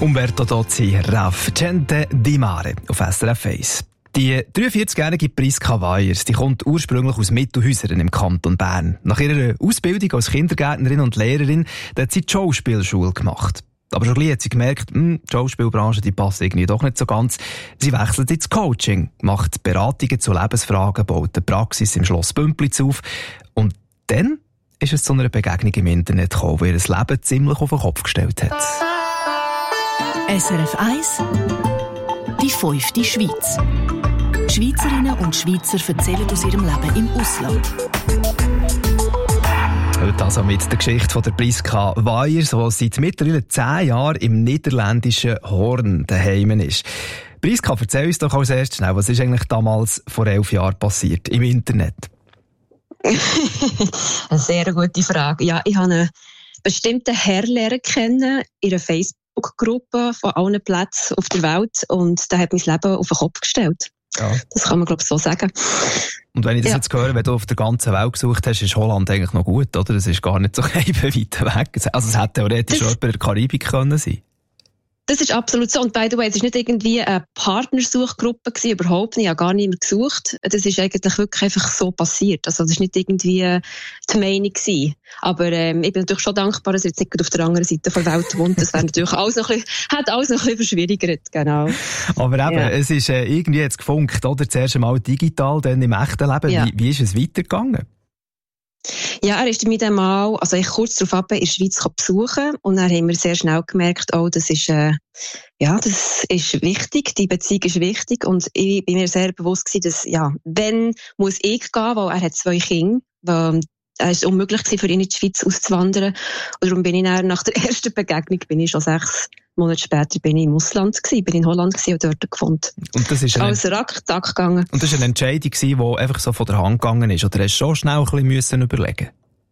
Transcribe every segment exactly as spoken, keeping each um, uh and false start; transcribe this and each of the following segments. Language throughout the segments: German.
Umberto Tozzi, Raff, Gente di Mare auf S R F eins. Die dreiundvierzigjährige Priska Weyers, die kommt ursprünglich aus Mittelhäusern im Kanton Bern. Nach ihrer Ausbildung als Kindergärtnerin und Lehrerin hat sie die Schauspielschule gemacht. Aber schon gleich hat sie gemerkt, hm, die Schauspielbranche die passt irgendwie doch nicht so ganz. Sie wechselt ins Coaching, macht Beratungen zu Lebensfragen, baut eine Praxis im Schloss Bümplitz auf. Und dann ist es zu einer Begegnung im Internet gekommen, die ihr Leben ziemlich auf den Kopf gestellt hat. S R F eins, die fünfte Schweiz. Schweizerinnen und Schweizer erzählen aus ihrem Leben im Ausland. Heute also mit der Geschichte von der Priska Weyers, die seit mittlerweile zehn Jahren im niederländischen Hoorn daheim ist. Priska, erzähl uns doch als erstes schnell, was ist eigentlich damals vor elf Jahren passiert im Internet? Eine sehr gute Frage. Ja, ich habe einen bestimmten Herr lernen kennen in einer Facebook-Gruppe von allen Plätzen auf der Welt und der hat mein Leben auf den Kopf gestellt. Ja. Das kann man, glaube ich, so sagen. Und wenn ich das ja. jetzt höre, wenn du auf der ganzen Welt gesucht hast, ist Holland eigentlich noch gut, oder? Das ist gar nicht so weit weg. Also es hätte theoretisch auch jemand in der Karibik können sein. Das ist absolut so. Und by the way, es war nicht irgendwie eine Partnersuchgruppe gewesen, überhaupt nicht. Ich habe gar niemand gesucht. Das ist eigentlich wirklich einfach so passiert. Also das war nicht irgendwie die Meinung gewesen. Aber ähm, ich bin natürlich schon dankbar, dass er jetzt nicht auf der anderen Seite der Welt wohnt. Das wäre natürlich alles noch ein bisschen, hat alles noch ein bisschen verschwierigert, genau. Aber eben, ja. es ist äh, irgendwie jetzt gefunkt, oder? Zuerst einmal digital, dann im echten Leben. Ja. Wie, wie ist es weitergegangen? Ja, er ist mich dann mal, also ich kurz darauf ab, in der Schweiz besuchen und dann haben wir sehr schnell gemerkt, oh, das ist, äh, ja, das ist wichtig, die Beziehung ist wichtig und ich bin mir sehr bewusst gewesen, dass, ja, wenn muss ich gehen, weil er hat zwei Kinder, weil es war unmöglich für ihn in die Schweiz auszuwandern und darum bin ich dann, nach der ersten Begegnung, bin ich schon sechs Monate später bin ich im Ausland gewesen, bin in Holland gewesen und dort gefunden. Und das ist eine, alles rack-tack gegangen. Und das ist eine Entscheidung gewesen, die einfach so von der Hand gegangen ist, oder hast du schon schnell ein bisschen müssen überlegen?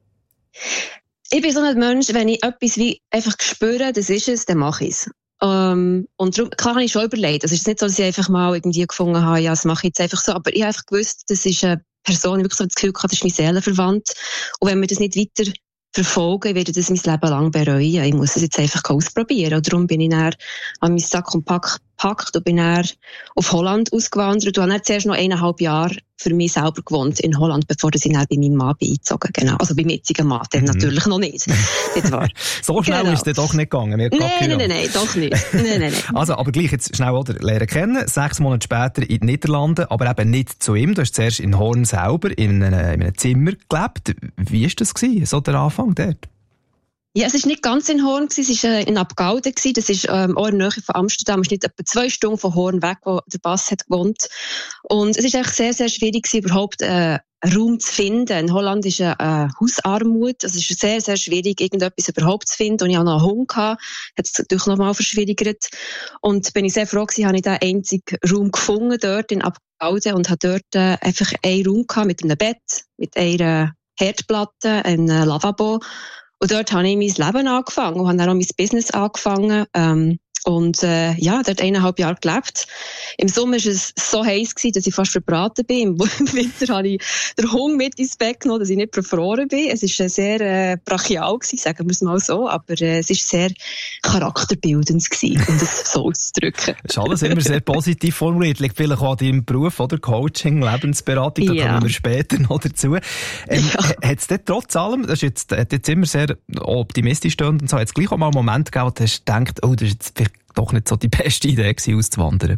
Ich bin so ein Mensch, wenn ich etwas wie einfach spüre, das ist es, dann mache ich es. Um, und darum, klar habe ich schon überlegt. Also es ist nicht so, dass ich einfach mal irgendwie gefunden habe, ja, das mache ich jetzt einfach so. Aber ich habe einfach gewusst, das ist eine Person, die wirklich so das Gefühl hatte, das ist mein Seelenverwandt. Und wenn wir das nicht weiter verfolgen, werde ich das mein Leben lang bereuen. Ich muss es jetzt einfach ausprobieren. Und darum bin ich dann an meinen Sack und Pack gepackt und bin dann auf Holland ausgewandert und habe dann zuerst noch eineinhalb Jahre für mich selber gewohnt in Holland, bevor ich dann bei meinem Mann eingezogen bin. Genau. Also beim jetzigen Mann, dann mhm. natürlich noch nicht. War. So schnell genau. ist es doch nicht gegangen. Nein, nein, nein, nein, doch nicht. nein, nein, nein. Also, aber gleich jetzt schnell, oder? Lernen kennen, sechs Monate später in den Niederlanden, aber eben nicht zu ihm. Du hast zuerst in Hoorn selber in einem, in einem Zimmer gelebt. Wie war das gewesen, so der Anfang dort? Ja, es war nicht ganz in Hoorn, es war äh, in Abgalden. Das ist ähm, auch in der Nähe von Amsterdam. Es ist nicht etwa zwei Stunden von Hoorn weg, wo der Bass hat gewohnt. Und es war echt sehr, sehr schwierig, überhaupt äh, einen Raum zu finden. In Holland ist eine äh, Hausarmut. Es ist sehr, sehr schwierig, irgendetwas überhaupt zu finden. Und ich hatte noch einen Hund gehabt, hat es natürlich noch mal verschwierigert. Und bin ich sehr froh gewesen, habe ich den einzigen Raum gefunden dort in Abgalden und habe dort äh, einfach einen Raum gehabt mit einem Bett, mit einer Herdplatte, einem Lavabo. Und dort habe ich mein Leben angefangen und habe dann auch mein Business angefangen. Ähm, und äh, ja, dort eineinhalb Jahre gelebt. Im Sommer war es so heiß gewesen, dass ich fast verbraten bin. Im Winter habe ich den Hund mit ins Bett genommen, dass ich nicht verfroren bin. Es war sehr äh, brachial gewesen, sagen wir es mal so. Aber äh, es war sehr charakterbildend gewesen, um das so auszudrücken. Das ist alles immer sehr positiv formuliert. Liegt vielleicht auch an deinem Beruf, oder? Coaching, Lebensberatung, da ja. kommen wir später noch dazu. Ähm, ja. Hat es dort trotz allem, das ist jetzt, hat jetzt immer sehr optimistisch stehend und so, hat es gleich auch mal einen Moment gegeben, wo du hast gedacht, oh, das ist jetzt vielleicht doch nicht so die beste Idee gewesen, auszuwandern?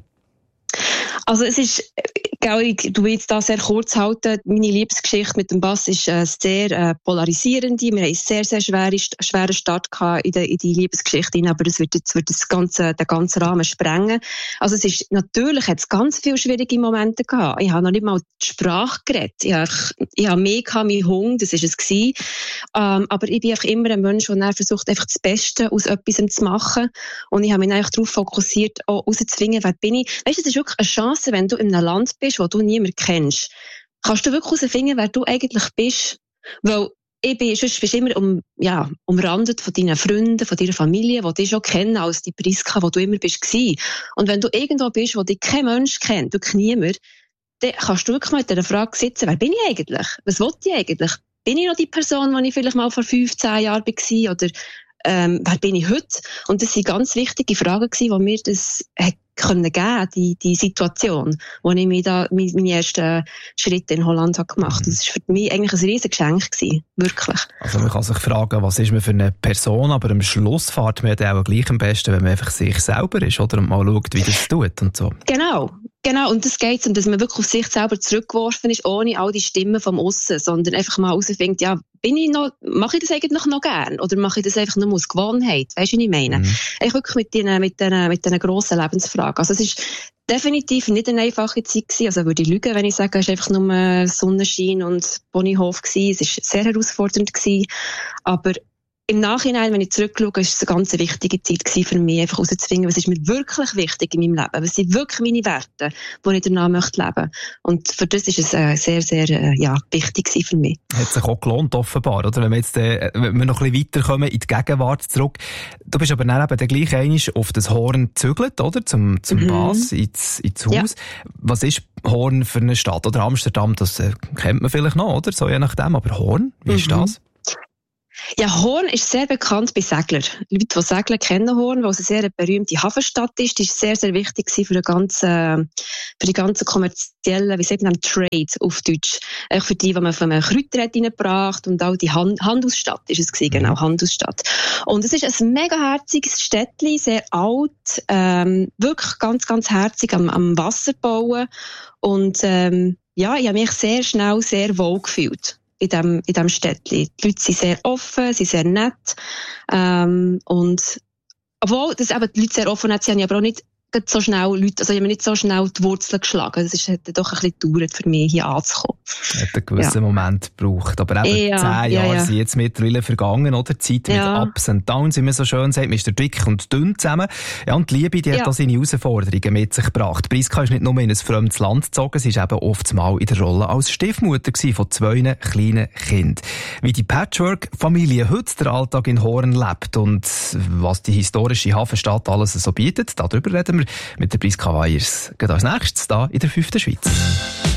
Also es ist, ich will jetzt da sehr kurz halten, meine Liebesgeschichte mit dem Bass ist äh, sehr äh, polarisierend. Wir haben einen sehr, sehr schweren, schweren Start gehabt in, de, in die Liebesgeschichte rein, aber es wird jetzt wird das ganze, den ganzen Rahmen sprengen. Also es ist, natürlich hat es ganz viele schwierige Momente gehabt. Ich habe noch nicht mal die Sprache geredet. Ich habe, ich habe mehr gehabt, mein Hunger, das war es gewesen. Ähm, aber ich bin einfach immer ein Mensch, der versucht, einfach das Beste aus etwas zu machen. Und ich habe mich eigentlich darauf fokussiert, auch rauszufinden, wer bin ich. Weißt du, es ist wirklich eine Chance, wenn du in einem Land bist, wo du niemanden kennst, kannst du wirklich herausfinden, wer du eigentlich bist. Weil ich bin, sonst bist du immer um, ja, umrandet von deinen Freunden, von deiner Familie, die dich schon kennen als die Priska, wo du immer bist gewesen. Und wenn du irgendwo bist, wo dich kein Mensch kennt, wirklich niemand, dann kannst du wirklich mal mit dieser Frage sitzen, wer bin ich eigentlich? Was will ich eigentlich? Bin ich noch die Person, die ich vielleicht mal vor fünfzehn Jahren war? Oder ähm, wer bin ich heute? Und das sind ganz wichtige Fragen gewesen, die mir das hat können geben, die, die Situation, wo ich mir da meine ersten Schritte in Holland habe gemacht. Das war für mich eigentlich ein riesiges Geschenk gewesen. Wirklich. Also man kann sich fragen, was ist man für eine Person, aber am Schluss fährt man ja auch gleich am besten, wenn man einfach sich selber ist, oder? Und mal schaut, wie das tut und so. Genau. Genau, und das geht um, dass man wirklich auf sich selber zurückgeworfen ist, ohne all die Stimmen vom Aussen, sondern einfach mal herausfindet, ja, bin ich noch, mache ich das eigentlich noch gern? Oder mache ich das einfach nur aus Gewohnheit? Weisst du, was ich meine? Mhm. Eigentlich wirklich mit diesen, mit diesen, mit diesen grossen Lebensfragen. Also es ist definitiv nicht eine einfache Zeit gewesen. Also würde ich lügen, wenn ich sage, es war einfach nur Sonnenschein und Ponyhof gewesen. Es war sehr herausfordernd gewesen. Aber im Nachhinein, wenn ich zurückschaue, war es eine ganz wichtige Zeit für mich, einfach herauszufinden, was ist mir wirklich wichtig in meinem Leben, was sind wirklich meine Werte, die ich danach möchte leben. Und für das ist es äh, sehr, sehr äh, ja, wichtig für mich. Hat sich auch gelohnt, offenbar, oder? Wenn wir jetzt äh, wenn wir noch ein bisschen weiterkommen in die Gegenwart zurück. Du bist aber dann eben dann gleich einmal auf das Horn gezügelt, oder? Zum, zum mhm. Bas, ins, ins Haus. Ja. Was ist Horn für eine Stadt? Oder Amsterdam, das äh, kennt man vielleicht noch, oder? So je nachdem. Aber Horn, wie mhm. ist das? Ja, Horn ist sehr bekannt bei Seglern. Leute, die segeln, kennen Horn, weil es eine sehr berühmte Hafenstadt ist. Die ist sehr, sehr wichtig für den ganzen, für die ganzen kommerziellen, wie sagt man, Trade auf Deutsch. Auch für die, die man von einem Kräuter hat reingebracht und auch die Hand- Handelsstadt ist es gewesen, genau, Handelsstadt. Und es ist ein mega herziges Städtchen, sehr alt, ähm, wirklich ganz, ganz herzig am, am Wasser bauen. Und, ähm, ja, ich habe mich sehr schnell sehr wohl gefühlt. in dem, in dem Städtchen. Die Leute sind sehr offen, sind sehr nett, ähm, und, obwohl, das eben die Leute sehr offen sind, aber auch nicht so schnell Leute, also ich habe nicht so schnell die Wurzeln geschlagen. Es hat doch ein bisschen gedauert für mich, hier anzukommen. Hat einen gewissen ja. Moment gebraucht. Aber eben ja, zehn Jahre ja, ja. sind jetzt mittlerweile vergangen, oder? Die Zeit ja. mit Ups und Downs, wie man so schön sagt. Man ist dick und dünn zusammen. Ja, und die Liebe, die ja. hat auch seine Herausforderungen mit sich gebracht. Priska ist nicht nur in ein fremdes Land gezogen, sie ist eben oftmals in der Rolle als Stiefmutter von zwei kleinen Kindern. Wie die Patchwork-Familie heute der Alltag in Horn lebt und was die historische Hafenstadt alles so bietet, darüber reden wir mit der Priska Weyers. Geht als nächstes da in der fünften Schweiz.